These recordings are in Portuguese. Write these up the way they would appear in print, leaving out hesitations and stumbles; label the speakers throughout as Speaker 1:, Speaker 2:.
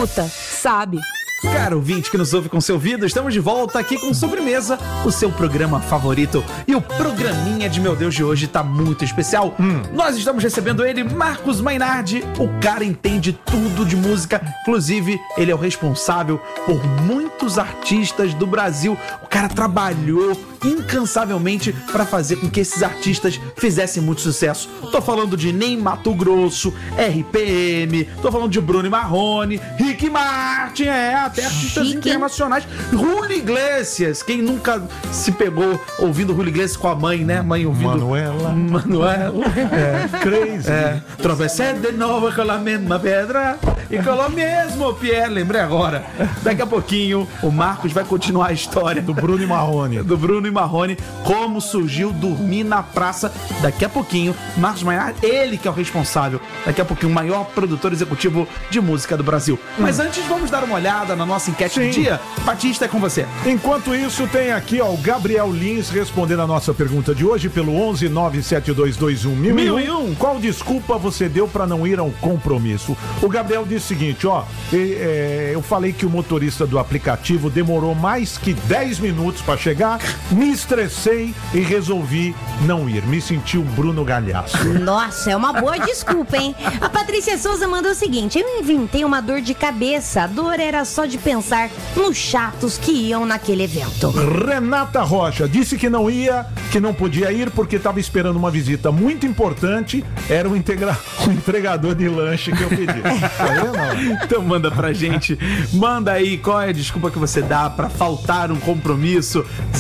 Speaker 1: escuta, sabe.
Speaker 2: Caro ouvinte que nos ouve com seu ouvido, estamos de volta aqui com Sobremesa, o seu programa favorito. E o programinha de Meu Deus de hoje tá muito especial. Nós estamos recebendo ele, Marcos Mainardi. O cara entende tudo de música, inclusive ele é o responsável por muitos artistas do Brasil. O cara trabalhou incansavelmente para fazer com que esses artistas fizessem muito sucesso. Tô falando de Ney Mato Grosso, RPM, tô falando de Bruno Marrone, Rick Martin, até artistas internacionais. Julio Iglesias, quem nunca se pegou ouvindo Julio Iglesias com a mãe, né? Mãe ouvindo Manuela.
Speaker 3: Crazy.
Speaker 2: Tropecé de novo com a mesma pedra e com o mesmo pé. Lembrei agora. Daqui a pouquinho o Marcos vai continuar a história
Speaker 3: do Bruno e Marrone.
Speaker 2: Como surgiu Dormir na Praça. Daqui a pouquinho, Marcos Mainardi, ele que é o responsável, daqui a pouquinho, o maior produtor executivo de música do Brasil. Mas antes, vamos dar uma olhada na nossa enquete do dia. Batista, é com você.
Speaker 3: Enquanto isso, tem aqui o Gabriel Lins respondendo a nossa pergunta de hoje pelo 11-97221-1001. Qual desculpa você deu pra não ir ao compromisso? O Gabriel disse o seguinte, eu falei que o motorista do aplicativo demorou mais que 10 minutos pra chegar, me estressei e resolvi não ir. Me senti o Bruno Galhaço.
Speaker 4: Nossa, é uma boa desculpa, hein? A Patrícia Souza mandou o seguinte: eu inventei uma dor de cabeça. A dor era só de pensar nos chatos que iam naquele evento.
Speaker 3: Renata Rocha disse que não ia, que não podia ir porque estava esperando uma visita muito importante. Era o entregador de lanche que eu pedi.
Speaker 2: Então manda pra gente. Manda aí qual é a desculpa que você dá pra faltar um compromisso.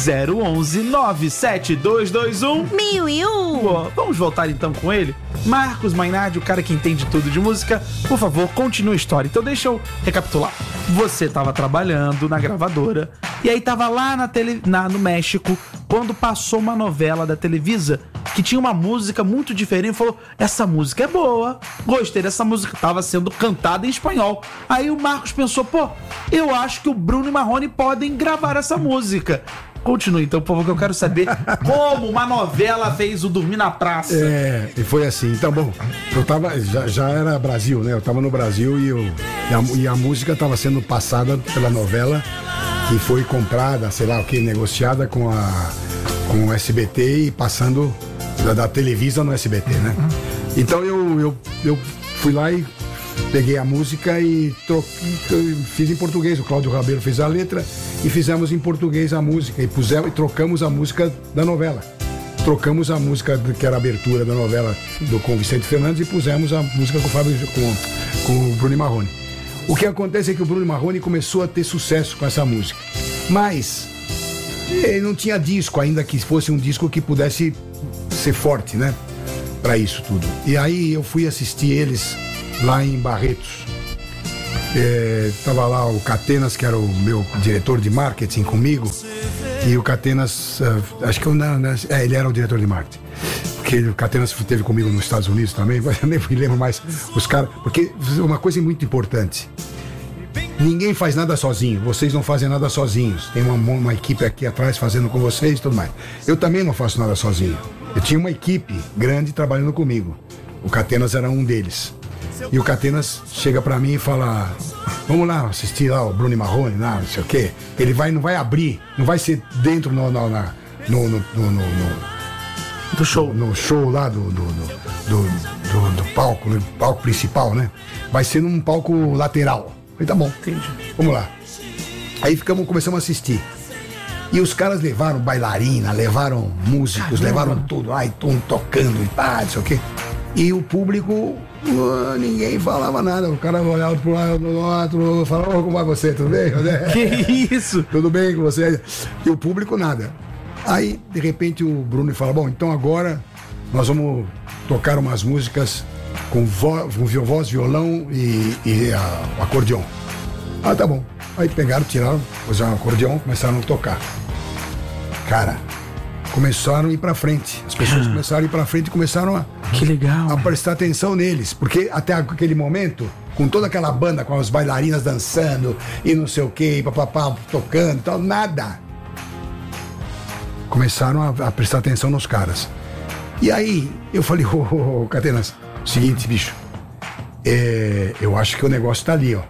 Speaker 2: 011-97221-1001. Vamos voltar então com ele. Marcos Mainardi, o cara que entende tudo de música. Por favor, continue a história. Então deixa eu recapitular. Você tava trabalhando na gravadora e aí tava lá no México quando passou uma novela da Televisa que tinha uma música muito diferente e falou: essa música é boa, gostei dessa música, tava sendo cantada em espanhol. Aí o Marcos pensou, eu acho que o Bruno e Marrone podem gravar essa música. Continue então, por favor, que eu quero saber como uma novela fez o Dormir na Praça.
Speaker 5: E foi assim. Então, bom, eu tava, já era Brasil, né? Eu tava no Brasil e a música tava sendo passada pela novela que foi comprada, sei lá o que, negociada com o SBT e passando da Televisa no SBT, né? Então eu fui lá e peguei a música e fiz em português. O Cláudio Rabelo fez a letra e fizemos em português a música e trocamos a música da novela. Trocamos a música que era a abertura da novela com o Vicente Fernandes e pusemos a música com o Bruno Marrone. O que acontece é que o Bruno Marrone começou a ter sucesso com essa música, mas ele não tinha disco ainda que fosse um disco que pudesse ser forte, né? Pra isso tudo. E aí eu fui assistir eles lá em Barretos. Tava lá o Catenas, que era o meu diretor de marketing comigo, e o Catenas, acho que ele era o diretor de marketing, porque o Catenas esteve comigo nos Estados Unidos também, mas eu nem me lembro mais os caras, porque uma coisa muito importante: ninguém faz nada sozinho, vocês não fazem nada sozinhos, tem uma equipe aqui atrás fazendo com vocês e tudo mais. Eu também não faço nada sozinho, eu tinha uma equipe grande trabalhando comigo, o Catenas era um deles. E o Catenas chega pra mim e fala: vamos lá assistir lá o Bruno e Marrone, não sei o quê. Ele não vai abrir, não vai ser dentro do show. No show lá do palco, no palco principal, né? Vai ser num palco lateral. Eu falei, tá bom, entendi. Vamos lá. Aí começamos a assistir. E os caras levaram bailarina, levaram músicos, levaram tudo, tocando e pá, não sei o quê. E o público, ninguém falava nada. O cara olhava pro lado do outro, falava: como vai você? Tudo bem?
Speaker 2: Que isso?
Speaker 5: Tudo bem com você? E o público nada. Aí, de repente, o Bruno fala: bom, então agora nós vamos tocar umas músicas com voz, violão e acordeon. Ah, tá bom. Aí pegaram, tiraram, usaram o acordeon, começaram a tocar. Cara, começaram a ir pra frente. As pessoas começaram a ir pra frente e começaram
Speaker 2: que legal,
Speaker 5: a prestar atenção neles. Porque até aquele momento, com toda aquela banda, com as bailarinas dançando e não sei o que, papapá, tocando e tal, nada. Começaram a prestar atenção nos caras. E aí, eu falei: Catenas, seguinte, bicho, eu acho que o negócio tá ali, ó.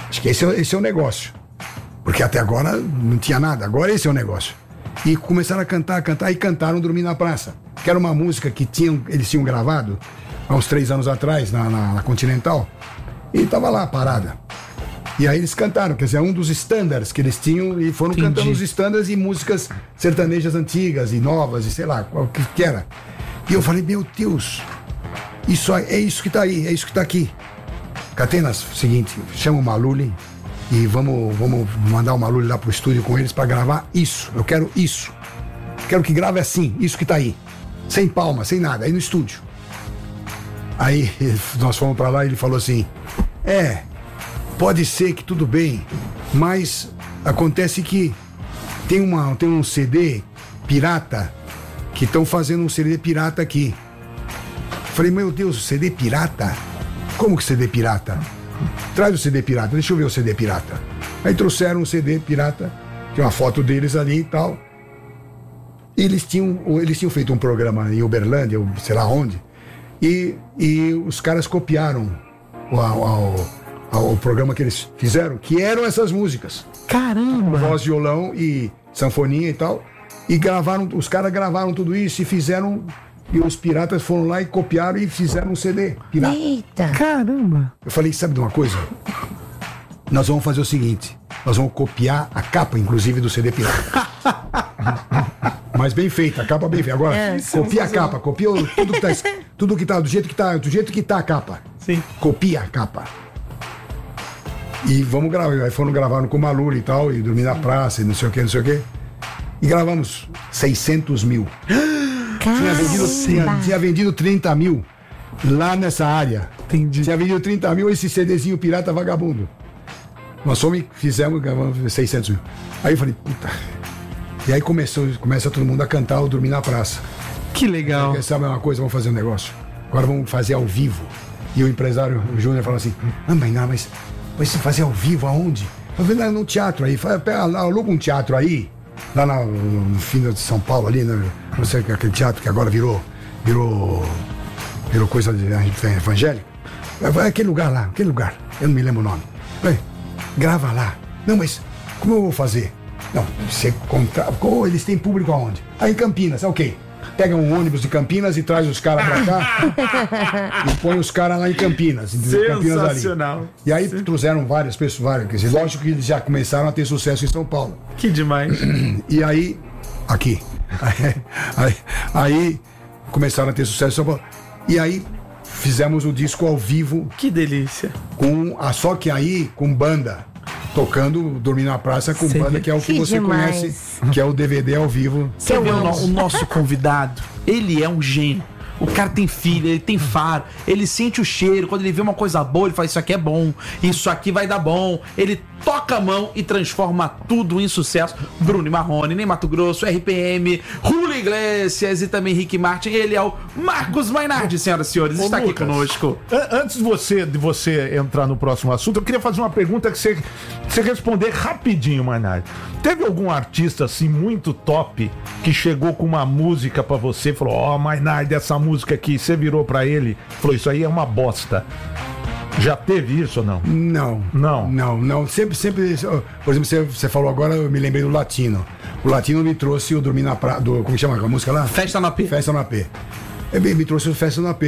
Speaker 5: acho que esse é o negócio. Porque até agora não tinha nada, agora esse é o negócio. E começaram a cantar, e cantaram Dormir na Praça, que era uma música que eles tinham gravado há uns 3 anos atrás, na Continental, e tava lá, parada. E aí eles cantaram, quer dizer, um dos standards que eles tinham, e foram cantando os standards e músicas sertanejas antigas e novas, e sei lá, o que era. E eu falei, meu Deus, é isso que tá aí, é isso que tá aqui. Catenas, seguinte, chama o Maluli e vamos mandar o Maluli lá pro estúdio com eles pra gravar isso. Eu quero isso. Quero que grave assim, isso que tá aí. Sem palma, sem nada, aí no estúdio. Aí nós fomos pra lá e ele falou assim, pode ser que tudo bem, mas acontece que tem um CD pirata, que estão fazendo um CD pirata aqui. Falei, meu Deus, CD pirata? Como que CD pirata? Traz o CD pirata, deixa eu ver o CD pirata. Aí trouxeram um CD pirata, tinha uma foto deles ali e tal. E eles tinham feito um programa em Uberlândia, sei lá onde, e os caras copiaram o programa que eles fizeram, que eram essas músicas.
Speaker 2: Caramba!
Speaker 5: Voz, violão e sanfoninha e tal. E os caras gravaram tudo isso e fizeram. E os piratas foram lá e copiaram e fizeram um CD pirata.
Speaker 4: Eita!
Speaker 2: Caramba!
Speaker 5: Eu falei, sabe de uma coisa? Nós vamos fazer o seguinte: nós vamos copiar a capa, inclusive, do CD pirata. Mas bem feita, a capa bem feita. Agora, copia a capa, copia tudo que tá do jeito que tá a capa.
Speaker 2: Sim.
Speaker 5: Copia a capa. E vamos gravar. Aí foram gravando com o Maluli e tal, e Dormir na Praça, e não sei o que. E gravamos 600 mil. Tinha vendido 30 mil lá nessa área.
Speaker 2: Entendi.
Speaker 5: Tinha vendido 30 mil esse CDzinho pirata vagabundo. Nós fizemos 600 mil. Aí eu falei, puta. E aí começa todo mundo a cantar o Dormir na Praça.
Speaker 2: Que legal.
Speaker 5: Quer saber uma coisa? Vamos fazer um negócio. Agora vamos fazer ao vivo. E o empresário, o Júnior, falou assim, mas se fazer ao vivo aonde? Eu falei, no teatro aí. Aluga um teatro aí. Lá no fim de São Paulo, ali, né? Não sei, aquele teatro que agora virou coisa de evangélica. Aquele lugar. Eu não me lembro o nome. Grava lá. Não, mas como eu vou fazer? Não, você contrata. Eles têm público aonde? Aí em Campinas, ok. Pega um ônibus de Campinas e traz os caras pra cá e põe os caras lá em Campinas.
Speaker 2: Sensacional.
Speaker 5: Ali. E aí trouxeram várias pessoas, quer dizer, lógico que eles já começaram a ter sucesso em São Paulo.
Speaker 2: Que demais.
Speaker 5: E aí, aqui. Aí começaram a ter sucesso em São Paulo. E aí fizemos o disco ao vivo.
Speaker 2: Que delícia.
Speaker 5: Só que aí com banda. Tocando Dormir na Praça com banda, que é o que você conhece, que é o DVD ao vivo.
Speaker 2: Você vê o nosso convidado, ele é um gênio. O cara tem filha, ele tem faro, ele sente o cheiro. Quando ele vê uma coisa boa, ele fala, isso aqui é bom, isso aqui vai dar bom. Ele toca a mão e transforma tudo em sucesso. Bruno e Marrone, Ney Matogrosso, RPM, Julio Iglesias e também Rick Martin. Ele é o Marcos Mainardi, senhoras e senhores, está aqui conosco.
Speaker 3: Antes de você entrar no próximo assunto, eu queria fazer uma pergunta que você responder rapidinho, Mainardi. Teve algum artista assim muito top que chegou com uma música pra você e falou, Mainardi, essa música aqui, você virou pra ele, falou, isso aí é uma bosta. Já teve isso ou não?
Speaker 5: Não. Sempre. Por exemplo, você falou agora, eu me lembrei do Latino. O Latino me trouxe o Dormir na Praça. Como que chama a música lá?
Speaker 2: Festa no AP.
Speaker 5: Festa no AP. Ele me trouxe o Festa no AP.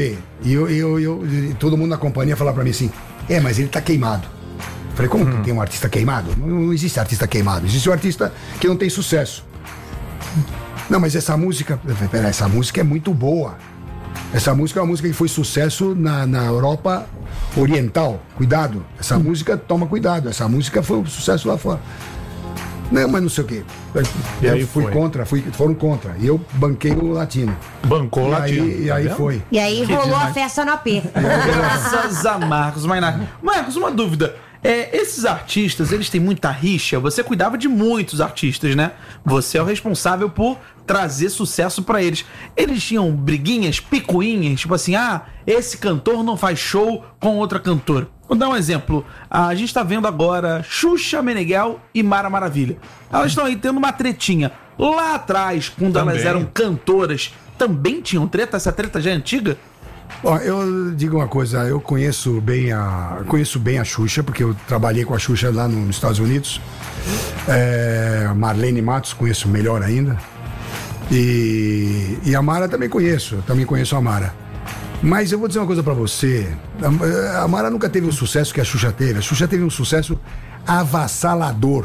Speaker 5: E todo mundo na companhia falava pra mim assim: mas ele tá queimado. Falei, como que tem um artista queimado? Não existe artista queimado. Existe um artista que não tem sucesso. Não, mas essa música é muito boa. Essa música é uma música que foi sucesso na Europa Oriental. Cuidado. Essa música, toma cuidado. Essa música foi um sucesso lá fora. Não, mas não sei o quê.
Speaker 3: E aí
Speaker 5: foram contra. E eu banquei o Latino.
Speaker 3: Bancou o Latino.
Speaker 5: E aí foi.
Speaker 4: E aí rolou a festa no AP.
Speaker 2: Graças a Marcos Mainardi. Marcos, uma dúvida. Esses artistas, eles têm muita rixa. Você cuidava de muitos artistas, né? Você é o responsável por trazer sucesso pra eles. Eles tinham briguinhas, picuinhas, tipo assim, esse cantor não faz show com outra cantora. Vou dar um exemplo. A gente tá vendo agora Xuxa Meneghel e Mara Maravilha. Elas estão aí tendo uma tretinha. Lá atrás, quando elas eram cantoras, também tinham treta? Essa treta já é antiga?
Speaker 5: Ó, eu digo uma coisa, eu conheço bem a Xuxa, porque eu trabalhei com a Xuxa lá nos Estados Unidos. Marlene Matos, conheço melhor ainda. E a Mara também conheço a Mara. Mas eu vou dizer uma coisa pra você, a Mara nunca teve o sucesso que a Xuxa teve. A Xuxa teve um sucesso avassalador.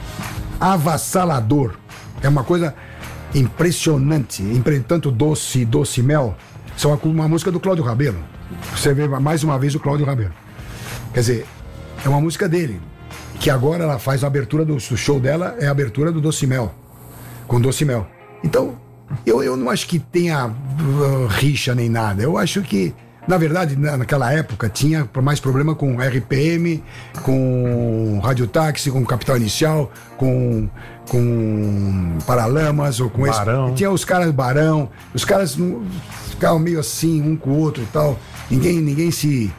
Speaker 5: É uma coisa impressionante. Tanto Doce Mel, são uma música do Cláudio Rabelo. Você vê mais uma vez o Cláudio Rabelo. Quer dizer, é uma música dele, que agora ela faz a abertura do show dela, é a abertura do Doce Mel, com Doce Mel. Então, eu não acho que tenha rixa nem nada. Eu acho que, na verdade, naquela época tinha mais problema com RPM, com Radiotáxi, com Capital Inicial, com Paralamas, ou com
Speaker 3: Barão.
Speaker 5: esse. Tinha os caras do Barão, os caras ficavam meio assim, um com o outro e tal. Ninguém se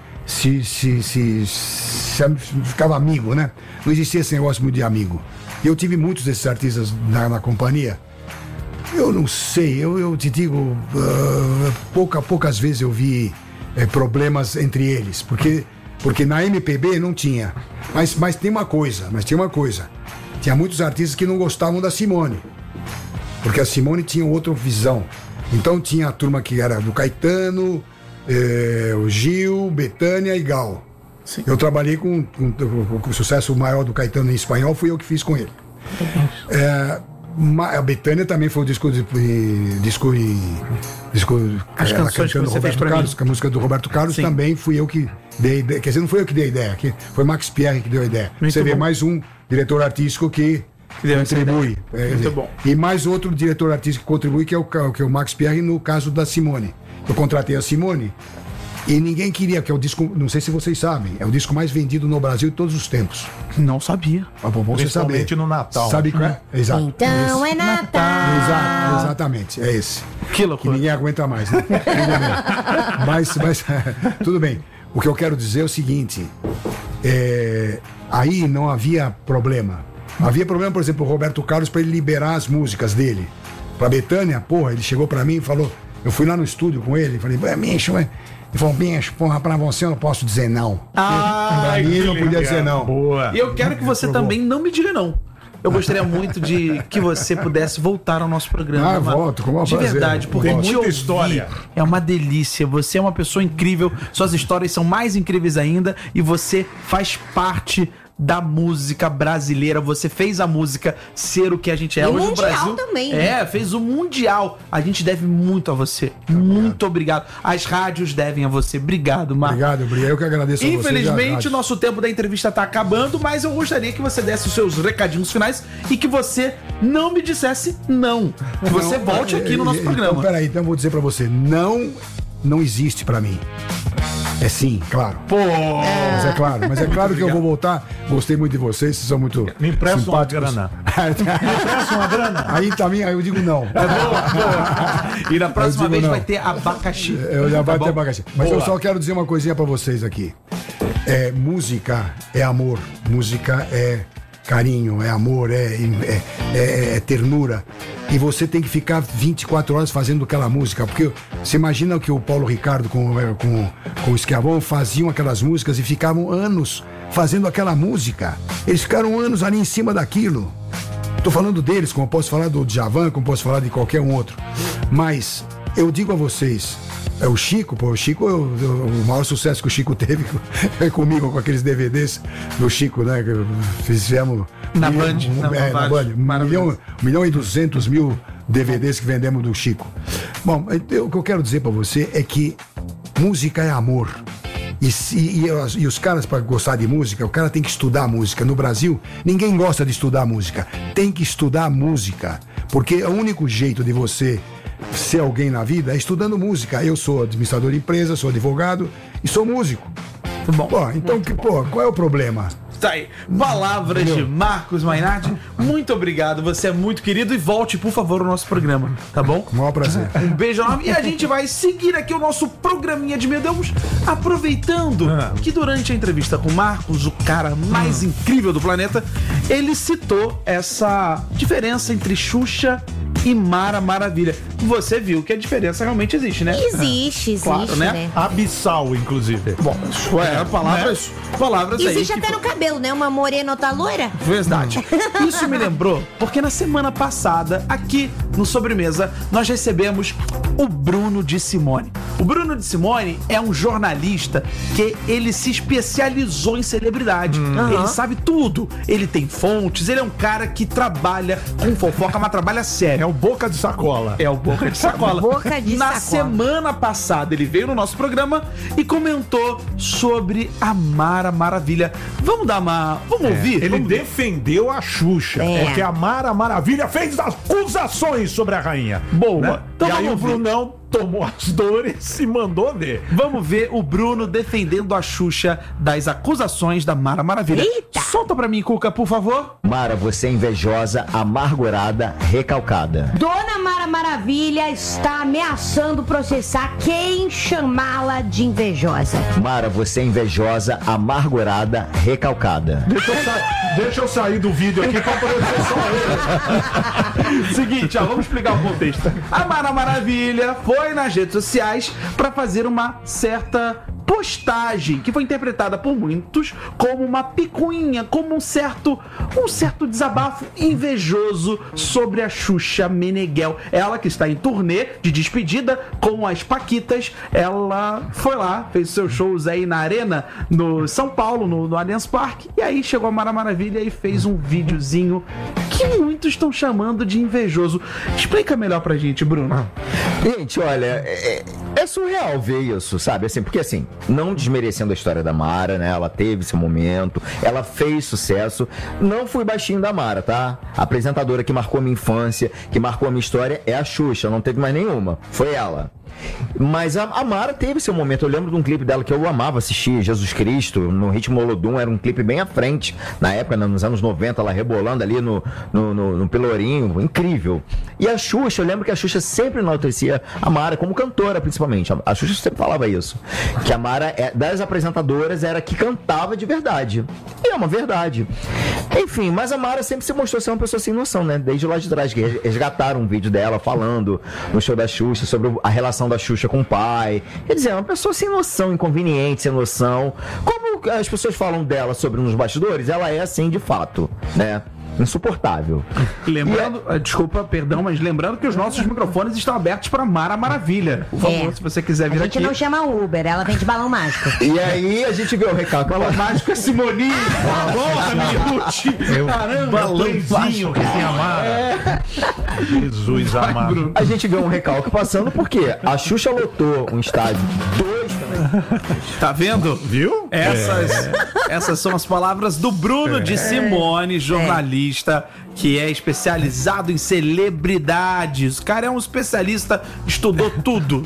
Speaker 5: ficava amigo, né? Não existia esse negócio muito de amigo. E eu tive muitos desses artistas na companhia. Eu não sei, eu te digo, poucas vezes eu vi problemas entre eles, porque na MPB não tinha. Mas tem uma coisa, tinha muitos artistas que não gostavam da Simone, porque a Simone tinha outra visão. Então tinha a turma que era do Caetano, o Gil, Bethânia e Gal. Sim. Eu trabalhei com o sucesso maior do Caetano em espanhol, fui eu que fiz com ele. A Bethânia também foi o disco
Speaker 2: as canções que você fez pra mim.
Speaker 5: A música do Roberto Carlos. Sim. Também fui eu que dei a ideia. Quer dizer, não foi eu que dei a ideia, foi Max Pierre que deu a ideia. Muito você vê mais um diretor artístico que contribui.
Speaker 2: Muito bom.
Speaker 5: E mais outro diretor artístico que contribui, que é o Max Pierre, no caso da Simone. Eu contratei a Simone e ninguém queria, que é o disco, não sei se vocês sabem, é o disco mais vendido no Brasil de todos os tempos.
Speaker 2: Não sabia.
Speaker 5: Você saber.
Speaker 3: No Natal.
Speaker 5: Sabe qual é? Exato.
Speaker 4: Então
Speaker 5: esse.
Speaker 4: É Natal.
Speaker 5: Exatamente, é esse.
Speaker 2: Que loucura.
Speaker 5: Que ninguém aguenta mais, né? mas tudo bem. O que eu quero dizer é o seguinte, aí não havia problema. Havia problema, por exemplo, o Roberto Carlos, para ele liberar as músicas dele. Pra Bethânia, ele chegou pra mim e falou, eu fui lá no estúdio com ele, falei, bicho, ele falou, bicho, pra você eu não posso dizer não. Pra mim ele não podia dizer não.
Speaker 3: Boa.
Speaker 2: E eu quero que você também não me diga não. Eu gostaria muito de que você pudesse voltar ao nosso programa.
Speaker 5: Volto, com o maior
Speaker 2: de
Speaker 5: prazer.
Speaker 2: verdade, porque
Speaker 3: Tem
Speaker 2: te
Speaker 3: muita
Speaker 2: ouvir
Speaker 3: história.
Speaker 2: é uma delícia. Você é uma pessoa incrível, suas histórias são mais incríveis ainda e você faz parte da música brasileira. Você fez a música ser o que a gente é
Speaker 4: e
Speaker 2: hoje no
Speaker 4: mundial
Speaker 2: Brasil.
Speaker 4: Também, né?
Speaker 2: Fez o mundial. A gente deve muito a você. Muito obrigado. As rádios devem a você. Obrigado, Marcos.
Speaker 5: Obrigado. Eu que agradeço a você.
Speaker 2: Infelizmente, o nosso tempo da entrevista tá acabando, mas eu gostaria que você desse os seus recadinhos finais e que você não me dissesse não. Que você volte aqui no nosso programa.
Speaker 5: Então, peraí, então eu vou dizer pra você, não existe pra mim. É sim, claro. Mas é claro que eu vou voltar. Gostei muito de vocês são muito
Speaker 3: Me empresta uma
Speaker 5: simpáticos.
Speaker 3: grana. Me empresta uma grana.
Speaker 5: Aí também, aí eu digo não.
Speaker 2: E na próxima vez
Speaker 5: não.
Speaker 2: vai ter abacaxi.
Speaker 5: Eu já vai
Speaker 2: bom?
Speaker 5: ter abacaxi. Mas
Speaker 2: Boa.
Speaker 5: eu só quero dizer uma coisinha pra vocês aqui. Música é amor. Música é carinho, é amor, é ternura. E você tem que ficar 24 horas fazendo aquela música. Porque você imagina que o Paulo Ricardo com o Schiavone faziam aquelas músicas e ficavam anos fazendo aquela música. Eles ficaram anos ali em cima daquilo. Tô falando deles, como eu posso falar do Djavan, como posso falar de qualquer um outro. Mas eu digo a vocês, o Chico, o maior sucesso que o Chico teve comigo, com aqueles DVDs do Chico, né? Que fizemos
Speaker 2: Na Band.
Speaker 5: na Band. 1.200.000 DVDs que vendemos do Chico. Bom, o que eu quero dizer pra você é que música é amor. E os caras, para gostar de música, o cara tem que estudar música. No Brasil, ninguém gosta de estudar música. Tem que estudar música. Porque o único jeito de você ser alguém na vida é estudando música. Eu sou administrador de empresa, sou advogado e sou músico.
Speaker 2: Muito bom.
Speaker 5: Então, qual é o problema?
Speaker 2: Tá aí. Palavras de Marcos Mainardi. Muito obrigado. Você é muito querido e volte, por favor, ao nosso programa. Tá bom?
Speaker 5: Com o maior prazer.
Speaker 2: Um beijo enorme. E a gente vai seguir aqui o nosso programinha de Meu Deus, aproveitando que durante a entrevista com o Marcos, o cara mais incrível do planeta, ele citou essa diferença entre Xuxa e Mara Maravilha. Você viu que a diferença realmente existe, né?
Speaker 4: Existe,
Speaker 2: Claro, né?
Speaker 4: né?
Speaker 3: Abissal, inclusive.
Speaker 2: Bom, isso é palavras aí.
Speaker 4: Existe
Speaker 2: que-
Speaker 4: até no cabelo, né? Uma morena, outra loira.
Speaker 2: Verdade. Isso me lembrou porque na semana passada, aqui no Sobremesa, nós recebemos o Bruno de Simone. O Bruno de Simone é um jornalista que ele se especializou em celebridade. Ele sabe tudo. Ele tem fontes, ele é um cara que trabalha com fofoca, mas trabalha sério.
Speaker 3: É o boca de sacola.
Speaker 2: É o Boca de Sacola.
Speaker 4: Boca de
Speaker 2: Na
Speaker 4: Sacola.
Speaker 2: semana passada, ele veio no nosso programa e comentou sobre a Mara Maravilha. Vamos dar uma... Vamos ouvir?
Speaker 3: Ele
Speaker 2: Vamos...
Speaker 3: defendeu a Xuxa,
Speaker 4: É.
Speaker 3: porque a Mara Maravilha fez acusações sobre a rainha.
Speaker 2: Boa.
Speaker 3: Né?
Speaker 2: Então
Speaker 3: e aí o
Speaker 2: vamos ver.
Speaker 3: Brunão tomou as dores e mandou ver.
Speaker 2: Vamos ver o Bruno defendendo a Xuxa das acusações da Mara Maravilha.
Speaker 4: Eita!
Speaker 2: Solta pra mim, Cuca, por favor.
Speaker 1: Mara, você é invejosa, amargurada, recalcada.
Speaker 4: Dona Mara Maravilha está ameaçando processar quem chamá-la de invejosa.
Speaker 1: Mara, você é invejosa, amargurada, recalcada.
Speaker 3: Deixa eu sair do vídeo aqui pra processar ele.
Speaker 2: Seguinte, ó, vamos explicar o contexto. A Mara Maravilha foi nas redes sociais pra fazer uma certa postagem que foi interpretada por muitos como uma picuinha, como um certo desabafo invejoso sobre a Xuxa Meneghel. Ela que está em turnê de despedida com as Paquitas, ela foi lá, fez seus shows aí na Arena, no São Paulo, no Allianz Parque, e aí chegou a Mara Maravilha e fez um videozinho que muitos estão chamando de invejoso. Explica melhor pra gente, Bruno.
Speaker 1: Gente, olha, é surreal ver isso, sabe? Assim, porque assim, não desmerecendo a história da Mara, né? Ela teve seu momento, ela fez sucesso. Não fui baixinho da Mara, tá? A apresentadora que marcou a minha infância, que marcou a minha história é a Xuxa, não teve mais nenhuma. Foi ela. Mas a Mara teve seu momento. Eu lembro de um clipe dela que eu amava assistir, Jesus Cristo, no Ritmo Olodum, era um clipe bem à frente. Na época, nos anos 90, ela rebolando ali no Pelourinho, incrível. E a Xuxa, eu lembro que a Xuxa sempre enaltecia a Mara, como cantora principalmente. A Xuxa sempre falava isso, que a Mara, das apresentadoras, era a que cantava de verdade. E é uma verdade. Enfim, mas a Mara sempre se mostrou ser uma pessoa sem noção, né? Desde lá de trás, que resgataram um vídeo dela falando no show da Xuxa sobre a relação da Xuxa com o pai. Quer dizer, é uma pessoa sem noção, inconveniente, sem noção. Como as pessoas falam dela sobre nos bastidores, ela é assim de fato, né? Insuportável.
Speaker 2: Lembrando, desculpa, perdão, mas lembrando que os nossos microfones estão abertos para Mara Maravilha. Por favor, se você quiser vir
Speaker 4: A gente
Speaker 2: aqui.
Speaker 4: não chama Uber, ela vem de balão mágico.
Speaker 1: E aí a gente vê o recado.
Speaker 2: Balão mágico é Simoninho. Porra, Miúcha. Caramba,
Speaker 3: Balãozinho que tem a Mara. Jesus amado.
Speaker 1: A gente vê um recalque passando porque a Xuxa lotou um estádio 2 também.
Speaker 2: Tá vendo?
Speaker 3: Viu?
Speaker 2: Essas são as palavras do Bruno de Simone, jornalista, que é especializado em celebridades. O cara é um especialista, estudou tudo.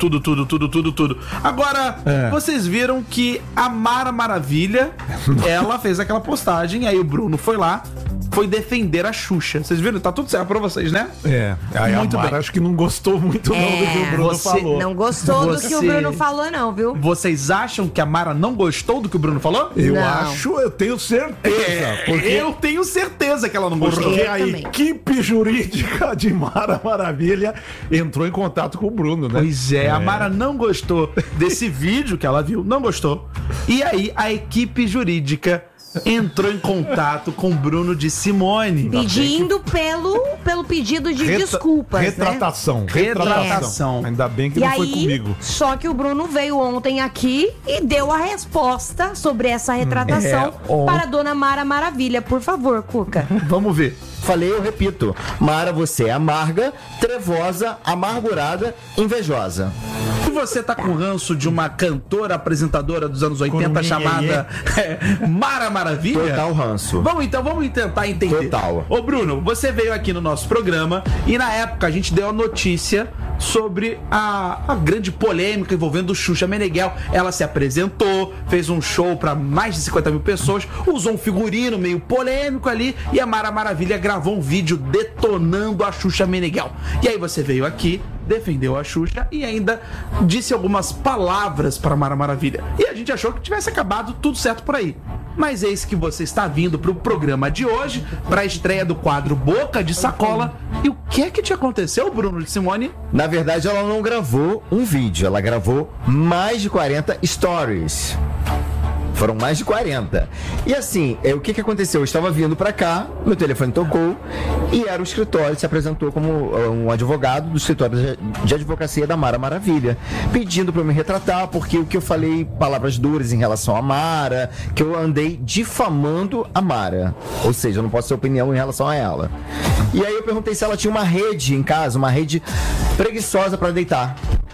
Speaker 2: Agora, vocês viram que a Mara Maravilha, ela fez aquela postagem, aí o Bruno foi lá, foi defender a Xuxa. Vocês viram? Tá tudo certo pra vocês, né?
Speaker 3: Aí
Speaker 2: Muito
Speaker 3: a Mara
Speaker 2: bem.
Speaker 3: acho que não gostou muito não do que o Bruno
Speaker 2: você
Speaker 3: falou.
Speaker 4: Não gostou do que o
Speaker 2: Você-
Speaker 4: Bruno falou, não, viu?
Speaker 2: Vocês acham que a Mara não gostou do que o Bruno falou?
Speaker 3: Eu tenho certeza. Porque
Speaker 2: Eu tenho certeza que ela não gostou.
Speaker 3: Porque
Speaker 4: Eu
Speaker 3: a
Speaker 4: também.
Speaker 3: equipe jurídica de Mara Maravilha entrou em contato com o Bruno, né?
Speaker 2: Pois é, a Mara não gostou desse vídeo que ela viu, não gostou. E aí a equipe jurídica entrou em contato com Bruno de Simone.
Speaker 4: Pedindo pelo pedido de desculpas, né?
Speaker 3: Retratação.
Speaker 2: Retratação.
Speaker 3: Ainda bem que
Speaker 4: E
Speaker 3: não foi
Speaker 4: aí,
Speaker 3: comigo.
Speaker 4: só que o Bruno veio ontem aqui e deu a resposta sobre essa retratação para a dona Mara Maravilha. Por favor, Cuca.
Speaker 2: Vamos ver.
Speaker 1: Falei, eu repito. Mara, você é amarga, trevosa, amargurada, invejosa.
Speaker 2: E você tá com ranço de uma cantora apresentadora dos anos 80 chamada Mara Maravilha?
Speaker 1: Total ranço.
Speaker 2: Vamos tentar entender.
Speaker 1: Total.
Speaker 2: Ô Bruno, você veio aqui no nosso programa e na época a gente deu a notícia sobre a grande polêmica envolvendo Xuxa Meneghel. Ela se apresentou, fez um show pra mais de 50 mil pessoas, usou um figurino meio polêmico ali e a Mara Maravilha gravou um vídeo detonando a Xuxa Meneghel. E aí você veio aqui, defendeu a Xuxa e ainda disse algumas palavras para Mara Maravilha. E a gente achou que tivesse acabado tudo certo por aí. mas eis que você está vindo pro programa de hoje, pra estreia do quadro Boca de Sacola. E o que é que te aconteceu, Bruno de Simone?
Speaker 1: Na verdade, ela não gravou um vídeo, ela gravou mais de 40 stories. Foram mais de 40. E assim, o que aconteceu? Eu estava vindo pra cá, meu telefone tocou e era o escritório, se apresentou como um advogado do escritório de advocacia da Mara Maravilha, pedindo pra eu me retratar, porque o que eu falei, palavras duras em relação à Mara, que eu andei difamando a Mara. Ou seja, eu não posso ter opinião em relação a ela. E aí eu perguntei se ela tinha uma rede em casa, uma rede preguiçosa pra deitar.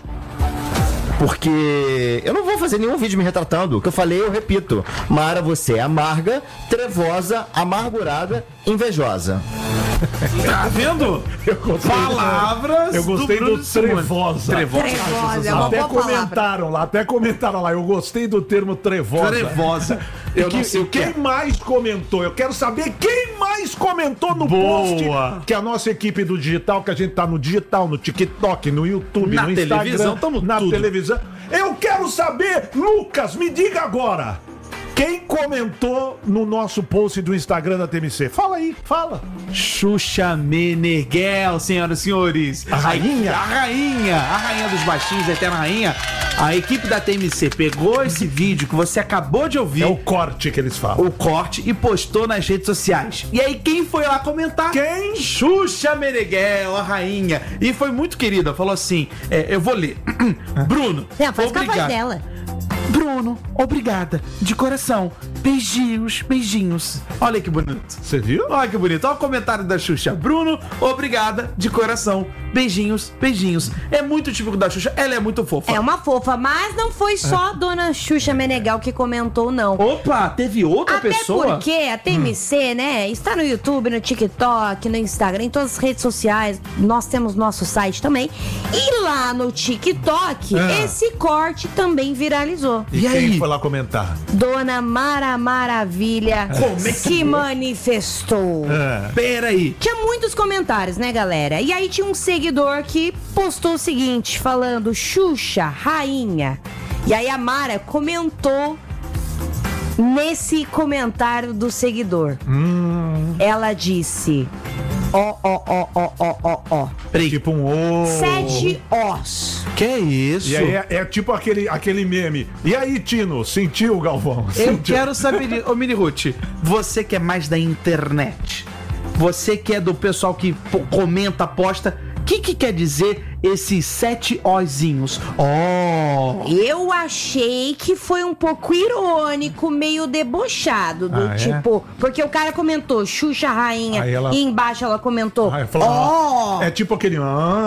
Speaker 1: Porque eu não vou fazer nenhum vídeo me retratando. O que eu falei, eu repito. Mara, você é amarga, trevosa, amargurada, invejosa.
Speaker 2: Tá vendo? Palavras.
Speaker 3: Eu gostei do trevosa.
Speaker 4: Trevosa, é uma
Speaker 3: Até
Speaker 4: boa palavra.
Speaker 3: comentaram lá. Eu gostei do termo trevosa.
Speaker 2: Trevosa. Eu não sei o que é.
Speaker 3: Quem mais comentou? Eu quero saber quem mais comentou no
Speaker 2: Boa.
Speaker 3: post que a nossa equipe do digital, que a gente tá no digital, no TikTok, no YouTube,
Speaker 2: Na
Speaker 3: no Instagram,
Speaker 2: televisão, tamo
Speaker 3: na
Speaker 2: tudo.
Speaker 3: televisão. Eu quero saber, Lucas, me diga agora. Quem comentou no nosso post do Instagram da TMC? Fala aí, fala.
Speaker 2: Xuxa Meneghel, senhoras e senhores.
Speaker 3: A rainha?
Speaker 2: A rainha dos baixinhos, a eterna rainha. A equipe da TMC pegou esse vídeo que você acabou de ouvir,
Speaker 3: É o corte que eles falam.
Speaker 2: o corte, e postou nas redes sociais. E aí, quem foi lá comentar?
Speaker 3: Quem?
Speaker 2: Xuxa Meneghel, a rainha. E foi muito querida, falou assim, eu vou ler. Bruno,
Speaker 4: Não, faz com a voz
Speaker 2: obrigado.
Speaker 4: dela.
Speaker 2: Bruno, obrigada, de coração. Beijinhos, beijinhos. Olha que bonito.
Speaker 3: Você viu?
Speaker 2: Olha que bonito. Olha o comentário da Xuxa. Bruno, obrigada, de coração. Beijinhos, beijinhos. É muito típico da Xuxa, ela é muito fofa.
Speaker 4: É uma fofa, mas não foi só a dona Xuxa Meneghel que comentou, não.
Speaker 2: Opa, teve outra
Speaker 4: Até
Speaker 2: pessoa?
Speaker 4: porque a TMC, né, está no YouTube, no TikTok, no Instagram, em todas as redes sociais. Nós temos nosso site também. E lá no TikTok, esse corte também viralizou.
Speaker 3: E
Speaker 2: E
Speaker 3: quem
Speaker 2: aí?
Speaker 3: foi lá comentar?
Speaker 4: Dona Mara Maravilha se manifestou.
Speaker 2: Pera aí.
Speaker 4: Tinha muitos comentários, né, galera? E aí tinha um seguidor que postou o seguinte, falando Xuxa, rainha. E aí a Mara comentou nesse comentário do seguidor. Ela disse, ó.
Speaker 2: Peraí.
Speaker 3: Tipo um ô.
Speaker 4: 7 Os.
Speaker 2: Que é isso?
Speaker 3: E aí é tipo aquele meme. E aí, Tino, sentiu, Galvão?
Speaker 2: Eu
Speaker 3: Sentiu?
Speaker 2: quero saber, ô Mini Ruth, você que é mais da internet, você que é do pessoal que comenta, posta, o que quer dizer esses 7 ozinhos?
Speaker 4: Eu achei que foi um pouco irônico, meio debochado, do
Speaker 3: Ah, é?
Speaker 4: tipo... Porque o cara comentou Xuxa rainha
Speaker 3: Aí ela-
Speaker 4: e embaixo ela comentou
Speaker 3: Aí falou, é tipo aquele.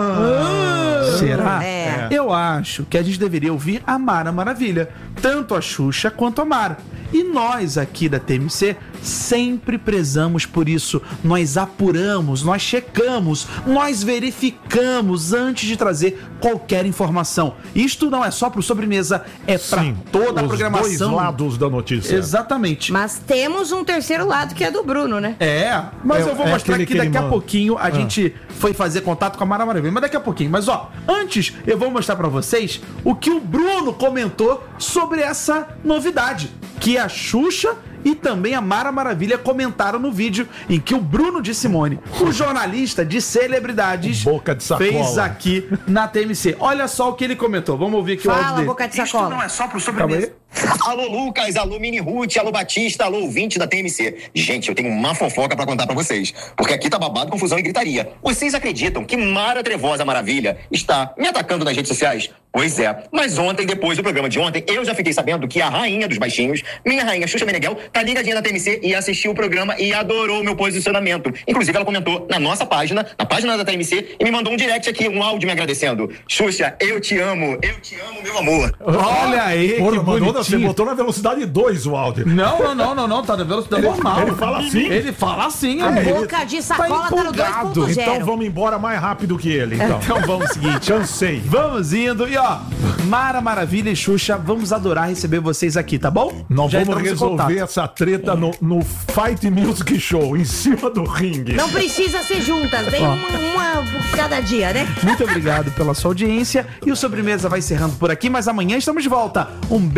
Speaker 2: Será?
Speaker 4: É.
Speaker 2: Eu acho que a gente deveria ouvir a Mara Maravilha, tanto a Xuxa quanto a Mara. E nós aqui da TMC sempre prezamos por isso. Nós apuramos, nós checamos, nós verificamos antes de trazer qualquer informação. Isto não é só pro sobremesa, é pra
Speaker 3: Sim,
Speaker 2: toda a
Speaker 3: os
Speaker 2: programação.
Speaker 3: dois lados da notícia.
Speaker 2: Exatamente.
Speaker 4: Mas temos um terceiro lado que é do Bruno, né?
Speaker 2: Mas
Speaker 3: É-
Speaker 2: eu vou
Speaker 3: é
Speaker 2: mostrar
Speaker 3: aquele
Speaker 2: que
Speaker 3: que
Speaker 2: daqui
Speaker 3: ele
Speaker 2: a
Speaker 3: manda.
Speaker 2: pouquinho a gente foi fazer contato com a Mara Maravilha. Mas daqui a pouquinho. Mas ó, antes eu vou mostrar pra vocês o que o Bruno comentou sobre essa novidade. Que a Xuxa e também a Mara Maravilha comentaram no vídeo em que o Bruno de Simone, o jornalista de celebridades,
Speaker 3: Boca de sacola.
Speaker 2: fez aqui na TMC. Olha só o que ele comentou. Vamos ouvir aqui o áudio
Speaker 4: Fala,
Speaker 2: dele.
Speaker 4: boca de sacola.
Speaker 2: é só pro
Speaker 3: Calma aí.
Speaker 6: Alô, Lucas, alô, Mini Ruth, alô, Batista, alô, ouvinte da TMC. Gente, eu tenho uma fofoca pra contar pra vocês, porque aqui tá babado, confusão e gritaria. Vocês acreditam que Mara Trevosa Maravilha está me atacando nas redes sociais? Pois é, mas ontem, depois do programa de ontem, eu já fiquei sabendo que a rainha dos baixinhos, minha rainha Xuxa Meneghel, tá ligadinha na TMC e assistiu o programa e adorou o meu posicionamento. Inclusive, ela comentou na nossa página, na página da TMC, e me mandou um direct aqui, um áudio me agradecendo. Xuxa, eu te amo, meu amor.
Speaker 2: Olha aí,
Speaker 3: Porra,
Speaker 2: que
Speaker 3: mandou, você
Speaker 2: bonitinho.
Speaker 3: botou na velocidade 2 o áudio.
Speaker 2: Não, tá na velocidade normal.
Speaker 3: ele fala assim?
Speaker 2: Ele fala assim,
Speaker 4: A
Speaker 2: é.
Speaker 4: boca de sacola tá no
Speaker 2: empolgado.
Speaker 4: 2.0.
Speaker 3: Então vamos embora mais rápido que ele, então.
Speaker 2: Então vamos o seguinte,
Speaker 3: Cansei.
Speaker 2: vamos indo e ó, Mara Maravilha e Xuxa, vamos adorar receber vocês aqui, tá bom?
Speaker 3: Nós
Speaker 2: Já
Speaker 3: vamos
Speaker 2: estamos em
Speaker 3: resolver
Speaker 2: contato.
Speaker 3: essa treta no Fight Music Show, em cima do ringue.
Speaker 4: Não precisa ser juntas, vem uma por cada dia, né?
Speaker 2: Muito obrigado pela sua audiência e o Sobremesa vai encerrando por aqui, mas amanhã estamos de volta. Um beijo.